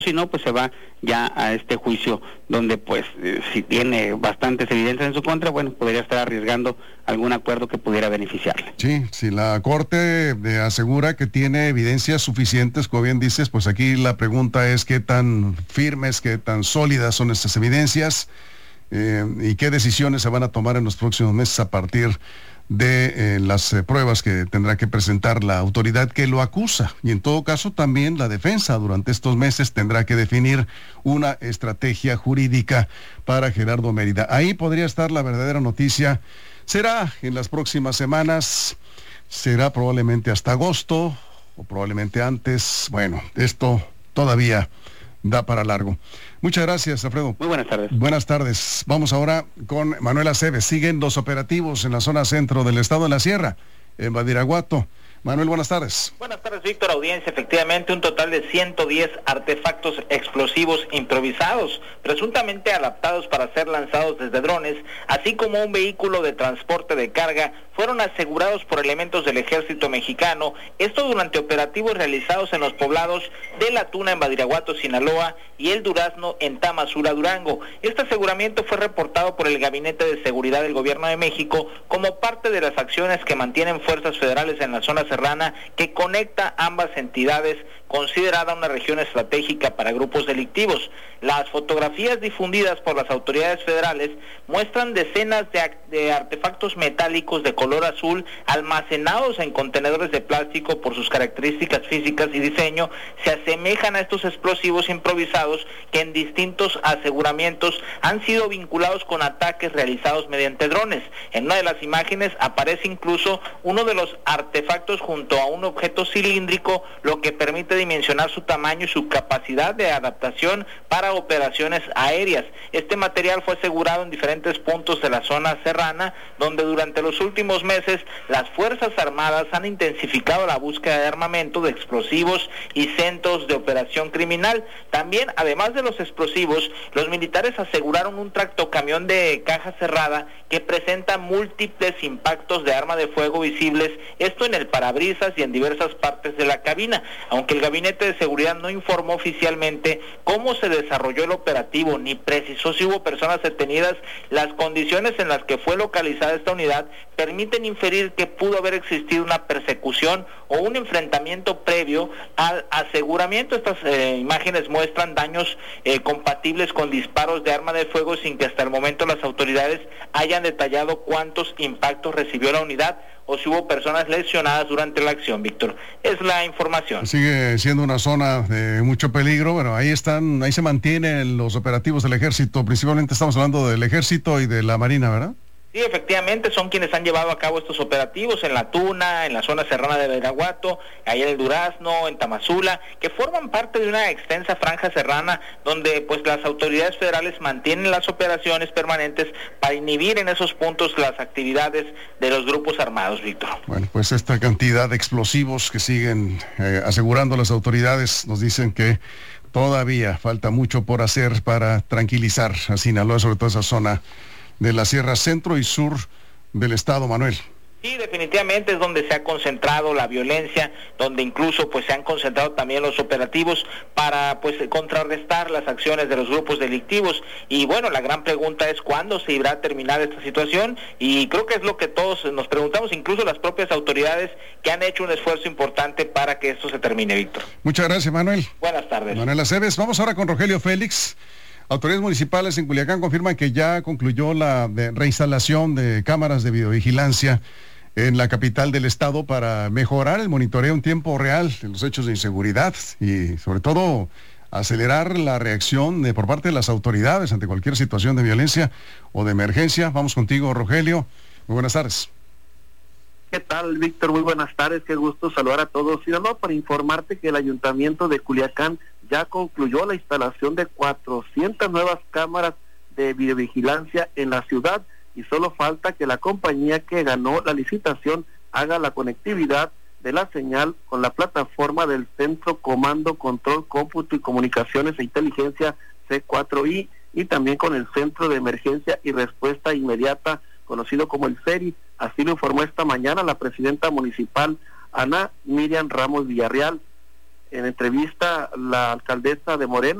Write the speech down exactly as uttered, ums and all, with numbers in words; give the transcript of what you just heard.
Si no, pues se va ya a este juicio donde pues eh, si tiene bastantes evidencias en su contra, bueno, podría estar arriesgando algún acuerdo que pudiera beneficiarle. Sí, si la Corte eh, asegura que tiene evidencias suficientes, como bien dices, pues aquí la pregunta es qué tan firmes, qué tan sólidas son estas evidencias eh, y qué decisiones se van a tomar en los próximos meses a partir de eh, las eh, pruebas que tendrá que presentar la autoridad que lo acusa. Y en todo caso también la defensa durante estos meses tendrá que definir una estrategia jurídica para Gerardo Mérida. Ahí podría estar la verdadera noticia. Será en las próximas semanas, será probablemente hasta agosto o probablemente antes. Bueno, esto todavía da para largo. Muchas gracias, Alfredo. Muy buenas tardes. Buenas tardes. Vamos ahora con Manuel Aceves. Siguen los operativos en la zona centro del estado de la Sierra, en Badiraguato. Manuel, buenas tardes. Buenas tardes, Víctor, audiencia. Efectivamente, un total de ciento diez artefactos explosivos improvisados, presuntamente adaptados para ser lanzados desde drones, así como un vehículo de transporte de carga, fueron asegurados por elementos del ejército mexicano, esto durante operativos realizados en los poblados de La Tuna en Badiraguato, Sinaloa, y El Durazno en Tamazula, Durango. Este aseguramiento fue reportado por el Gabinete de Seguridad del Gobierno de México como parte de las acciones que mantienen fuerzas federales en la zona serrana que conecta ambas entidades, considerada una región estratégica para grupos delictivos. Las fotografías difundidas por las autoridades federales muestran decenas de, de artefactos metálicos de color azul almacenados en contenedores de plástico. Por sus características físicas y diseño, se asemejan a estos explosivos improvisados que en distintos aseguramientos han sido vinculados con ataques realizados mediante drones. En una de las imágenes aparece incluso uno de los artefactos junto a un objeto cilíndrico, lo que permite dimensionar su tamaño y su capacidad de adaptación para operaciones aéreas. Este material fue asegurado en diferentes puntos de la zona serrana, donde durante los últimos meses las Fuerzas Armadas han intensificado la búsqueda de armamento, de explosivos y centros de operación criminal. También, además de los explosivos, los militares aseguraron un tractocamión de caja cerrada que presenta múltiples impactos de arma de fuego visibles, esto en el parabrisas y en diversas partes de la cabina. Aunque el Gabinete de Seguridad no informó oficialmente cómo se desarrolló el operativo, ni precisó si hubo personas detenidas, las condiciones en las que fue localizada esta unidad permiten inferir que pudo haber existido una persecución o un enfrentamiento previo al aseguramiento. Estas eh, imágenes muestran daños eh, compatibles con disparos de arma de fuego, sin que hasta el momento las autoridades hayan detallado cuántos impactos recibió la unidad o si hubo personas lesionadas durante la acción, Víctor. Es la información. Sigue siendo una zona de mucho peligro. Bueno, ahí están, ahí se mantienen los operativos del ejército. Principalmente estamos hablando del ejército y de la marina, ¿verdad? Sí, efectivamente, son quienes han llevado a cabo estos operativos en La Tuna, en la zona serrana de Badiraguato, allá en El Durazno, en Tamazula, que forman parte de una extensa franja serrana donde pues las autoridades federales mantienen las operaciones permanentes para inhibir en esos puntos las actividades de los grupos armados, Víctor. Bueno, pues esta cantidad de explosivos que siguen eh, asegurando las autoridades nos dicen que todavía falta mucho por hacer para tranquilizar a Sinaloa, sobre todo esa zona de la Sierra Centro y Sur del estado, Manuel. Sí, definitivamente es donde se ha concentrado la violencia, donde incluso pues se han concentrado también los operativos para pues contrarrestar las acciones de los grupos delictivos. Y bueno, la gran pregunta es cuándo se irá a terminar esta situación, y creo que es lo que todos nos preguntamos, incluso las propias autoridades que han hecho un esfuerzo importante para que esto se termine, Víctor. Muchas gracias, Manuel. Buenas tardes. Manuel Aceves. Vamos ahora con Rogelio Félix. Autoridades municipales en Culiacán confirman que ya concluyó la de reinstalación de cámaras de videovigilancia en la capital del estado para mejorar el monitoreo en tiempo real de los hechos de inseguridad y sobre todo acelerar la reacción de, por parte de las autoridades ante cualquier situación de violencia o de emergencia. Vamos contigo, Rogelio. Muy buenas tardes. ¿Qué tal, Víctor? Muy buenas tardes. Qué gusto saludar a todos. Y no, para informarte que el Ayuntamiento de Culiacán ya concluyó la instalación de cuatrocientas nuevas cámaras de videovigilancia en la ciudad, y solo falta que la compañía que ganó la licitación haga la conectividad de la señal con la plataforma del Centro Comando, Control, Cómputo y Comunicaciones e Inteligencia C cuatro I, y también con el Centro de Emergencia y Respuesta Inmediata, conocido como el C E R I. Así lo informó esta mañana la presidenta municipal, Ana Miriam Ramos Villarreal. en entrevista la alcaldesa de Morena,